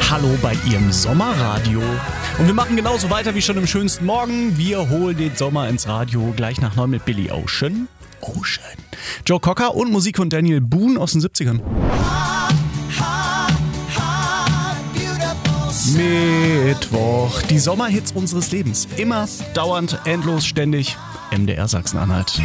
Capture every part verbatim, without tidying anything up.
Hallo bei Ihrem Sommerradio. Und wir machen genauso weiter wie schon im schönsten Morgen. Wir holen den Sommer ins Radio gleich nach neun mit Billy Ocean. Ocean. Joe Cocker und Musik von Daniel Boone aus den siebzigern. Mittwoch, die Sommerhits unseres Lebens. Immer, dauernd, endlos, ständig. M D R Sachsen-Anhalt.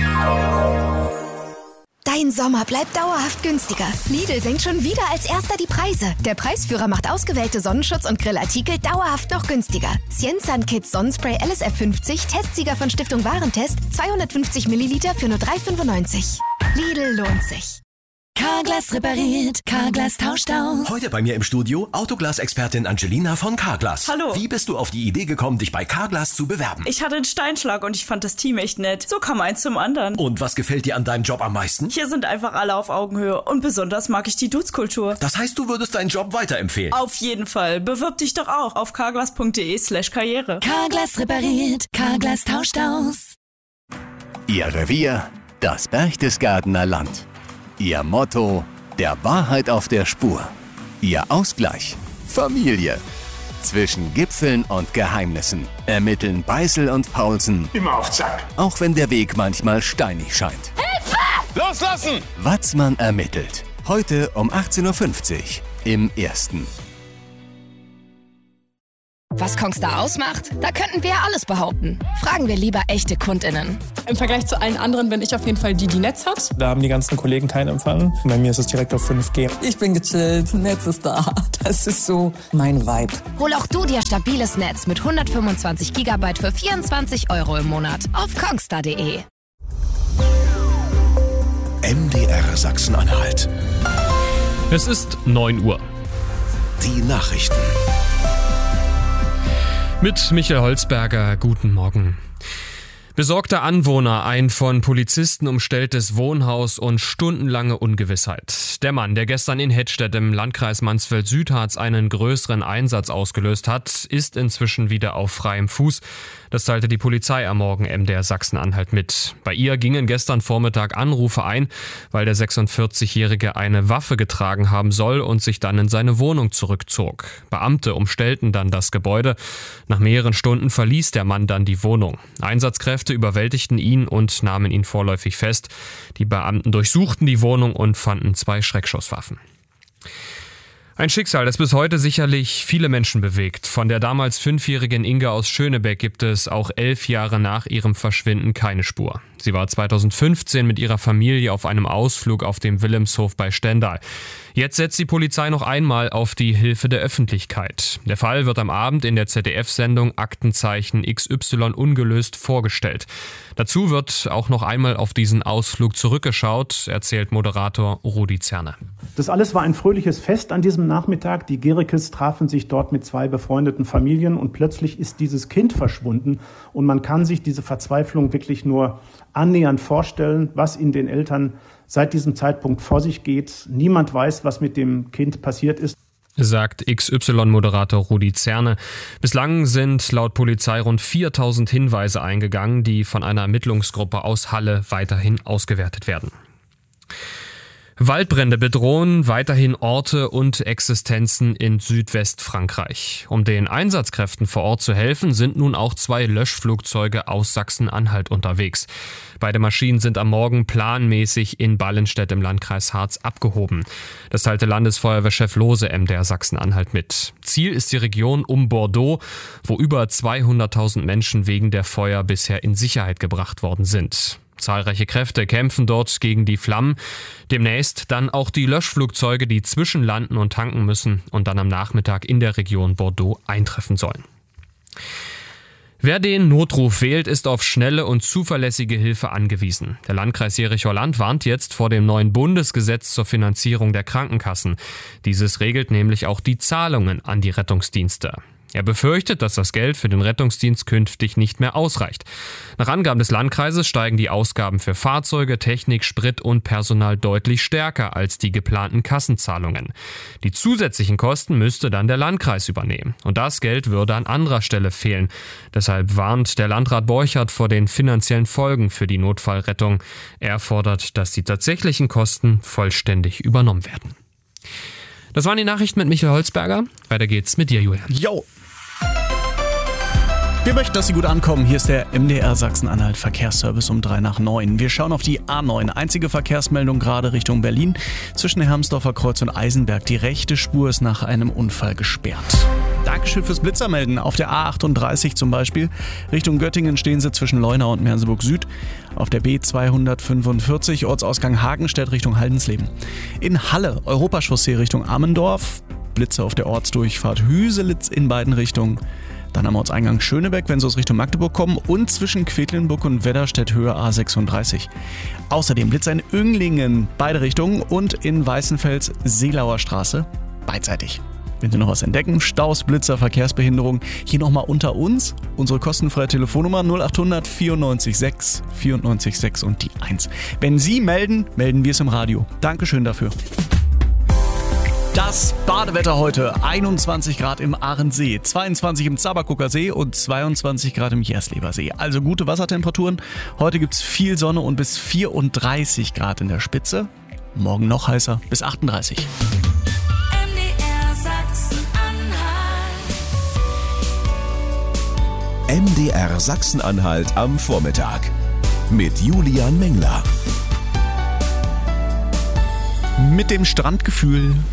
Dein Sommer bleibt dauerhaft günstiger. Lidl senkt schon wieder als erster die Preise. Der Preisführer macht ausgewählte Sonnenschutz- und Grillartikel dauerhaft noch günstiger. Cienzan Kids Sonnenspray L S F fünfzig, Testsieger von Stiftung Warentest, zweihundertfünfzig Milliliter für nur drei fünfundneunzig. Lidl lohnt sich. Carglass repariert, Carglass tauscht aus. Heute bei mir im Studio Autoglas-Expertin Angelina von Carglass. Hallo. Wie bist du auf die Idee gekommen, dich bei Carglass zu bewerben? Ich hatte einen Steinschlag und ich fand das Team echt nett. So kam eins zum anderen. Und was gefällt dir an deinem Job am meisten? Hier sind einfach alle auf Augenhöhe und besonders mag ich die Dudes-Kultur. Das heißt, du würdest deinen Job weiterempfehlen? Auf jeden Fall. Bewirb dich doch auch auf carglass.de slash karriere. Carglass repariert, Carglass tauscht aus. Ihr Revier, das Berchtesgadener Land. Ihr Motto, der Wahrheit auf der Spur. Ihr Ausgleich, Familie. Zwischen Gipfeln und Geheimnissen ermitteln Beißel und Paulsen. Immer auf Zack. Auch wenn der Weg manchmal steinig scheint. Hilfe! Loslassen! Watzmann ermittelt. Heute um achtzehn Uhr fünfzig im Ersten. Was Kongstar ausmacht? Da könnten wir ja alles behaupten. Fragen wir lieber echte KundInnen. Im Vergleich zu allen anderen bin ich auf jeden Fall die, die Netz hat. Da haben die ganzen Kollegen keinen Empfang. Bei mir ist es direkt auf fünf G. Ich bin gechillt, Netz ist da. Das ist so mein Vibe. Hol auch du dir stabiles Netz mit hundertfünfundzwanzig Gigabyte für vierundzwanzig Euro im Monat auf kongstar punkt de. M D R Sachsen-Anhalt. Es ist neun Uhr. Die Nachrichten. Mit Michael Holzberger, guten Morgen. Besorgte Anwohner, ein von Polizisten umstelltes Wohnhaus und stundenlange Ungewissheit. Der Mann, der gestern in Hettstedt im Landkreis Mansfeld-Südharz einen größeren Einsatz ausgelöst hat, ist inzwischen wieder auf freiem Fuß. Das teilte die Polizei am Morgen M D R Sachsen-Anhalt mit. Bei ihr gingen gestern Vormittag Anrufe ein, weil der sechsundvierzigjährige eine Waffe getragen haben soll und sich dann in seine Wohnung zurückzog. Beamte umstellten dann das Gebäude. Nach mehreren Stunden verließ der Mann dann die Wohnung. Einsatzkräfte überwältigten ihn und nahmen ihn vorläufig fest. Die Beamten durchsuchten die Wohnung und fanden zwei Schreckschusswaffen. Ein Schicksal, das bis heute sicherlich viele Menschen bewegt. Von der damals fünfjährigen Inga aus Schönebeck gibt es auch elf Jahre nach ihrem Verschwinden keine Spur. Sie war zweitausendfünfzehn mit ihrer Familie auf einem Ausflug auf dem Wilhelmshof bei Stendal. Jetzt setzt die Polizei noch einmal auf die Hilfe der Öffentlichkeit. Der Fall wird am Abend in der Z D F-Sendung Aktenzeichen X Y ungelöst vorgestellt. Dazu wird auch noch einmal auf diesen Ausflug zurückgeschaut, erzählt Moderator Rudi Zerne. Das alles war ein fröhliches Fest an diesem Nachmittag. Die Gerikes trafen sich dort mit zwei befreundeten Familien und plötzlich ist dieses Kind verschwunden. Und man kann sich diese Verzweiflung wirklich nur annähernd vorstellen, was in den Eltern seit diesem Zeitpunkt vor sich geht. Niemand weiß, was mit dem Kind passiert ist, sagt X Y-Moderator Rudi Zerne. Bislang sind laut Polizei rund viertausend Hinweise eingegangen, die von einer Ermittlungsgruppe aus Halle weiterhin ausgewertet werden. Waldbrände bedrohen weiterhin Orte und Existenzen in Südwestfrankreich. Um den Einsatzkräften vor Ort zu helfen, sind nun auch zwei Löschflugzeuge aus Sachsen-Anhalt unterwegs. Beide Maschinen sind am Morgen planmäßig in Ballenstedt im Landkreis Harz abgehoben. Das teilte Landesfeuerwehrchef Lose M D R Sachsen-Anhalt mit. Ziel ist die Region um Bordeaux, wo über zweihunderttausend Menschen wegen der Feuer bisher in Sicherheit gebracht worden sind. Zahlreiche Kräfte kämpfen dort gegen die Flammen. Demnächst dann auch die Löschflugzeuge, die zwischenlanden und tanken müssen und dann am Nachmittag in der Region Bordeaux eintreffen sollen. Wer den Notruf wählt, ist auf schnelle und zuverlässige Hilfe angewiesen. Der Landkreis Jerichow-Land warnt jetzt vor dem neuen Bundesgesetz zur Finanzierung der Krankenkassen. Dieses regelt nämlich auch die Zahlungen an die Rettungsdienste. Er befürchtet, dass das Geld für den Rettungsdienst künftig nicht mehr ausreicht. Nach Angaben des Landkreises steigen die Ausgaben für Fahrzeuge, Technik, Sprit und Personal deutlich stärker als die geplanten Kassenzahlungen. Die zusätzlichen Kosten müsste dann der Landkreis übernehmen. Und das Geld würde an anderer Stelle fehlen. Deshalb warnt der Landrat Borchert vor den finanziellen Folgen für die Notfallrettung. Er fordert, dass die tatsächlichen Kosten vollständig übernommen werden. Das waren die Nachrichten mit Michael Holzberger. Weiter geht's mit dir, Julian. Jo! Wir möchten, dass Sie gut ankommen. Hier ist der M D R Sachsen-Anhalt Verkehrsservice um drei nach neun. Wir schauen auf die A neun. Einzige Verkehrsmeldung gerade Richtung Berlin. Zwischen Hermsdorfer Kreuz und Eisenberg. Die rechte Spur ist nach einem Unfall gesperrt. Dankeschön fürs Blitzermelden. Auf der A achtunddreißig zum Beispiel. Richtung Göttingen stehen Sie zwischen Leuna und Merseburg Süd. Auf der B zweihundertfünfundvierzig Ortsausgang Hagenstedt Richtung Haldensleben. In Halle Europachaussee Richtung Ammendorf. Blitze auf der Ortsdurchfahrt Hüselitz in beiden Richtungen. Dann am Ortseingang Schönebeck, wenn Sie aus Richtung Magdeburg kommen, und zwischen Quedlinburg und Wedderstedt Höhe A sechsunddreißig. Außerdem Blitzer in Önglingen, beide Richtungen, und in Weißenfels Seelauer Straße, beidseitig. Wenn Sie noch was entdecken, Staus, Blitzer, Verkehrsbehinderung, hier nochmal unter uns, unsere kostenfreie Telefonnummer null achthundert vierundneunzig sechs vierundneunzig sechs und die eins. Wenn Sie melden, melden wir es im Radio. Dankeschön dafür. Das Badewetter heute, einundzwanzig Grad im Ahrensee, zweiundzwanzig im Zaberkucker See und zweiundzwanzig Grad im Jersleber See. Also gute Wassertemperaturen. Heute gibt's viel Sonne und bis vierunddreißig Grad in der Spitze. Morgen noch heißer, bis achtunddreißig. M D R Sachsen-Anhalt. M D R Sachsen-Anhalt am Vormittag mit Julian Mengler. Mit dem Strandgefühl